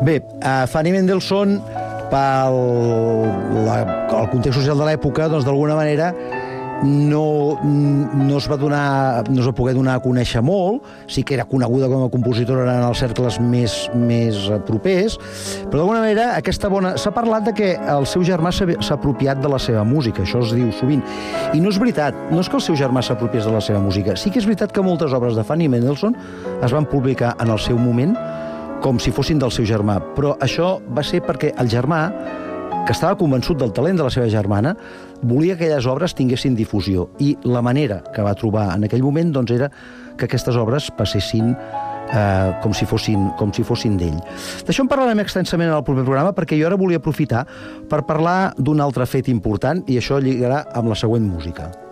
Bé, Fanny Mendelssohn, pel context social de l'època, doncs d'alguna manera no es va poder donar a conèixer molt. Sí que era coneguda com a compositora en els cercles més propers, però d'alguna manera s'ha parlat de que el seu germà s'ha apropiat de la seva música, això es diu sovint, i no és veritat, no és que el seu germà s'apropiés de la seva música, sí que és veritat que moltes obres de Fanny Mendelssohn es van publicar en el seu moment com si fossin del seu germà, però això va ser perquè el germà, que estava convençut del talent de la seva germana, volia que aquelles obres tinguessin difusió, i la manera que va trobar en aquell moment doncs, era que aquestes obres passessin com si fossin d'ell. D'això en parlarem extensament en el proper programa, perquè jo ara volia aprofitar per parlar d'un altre fet important, i això lligarà amb la següent música.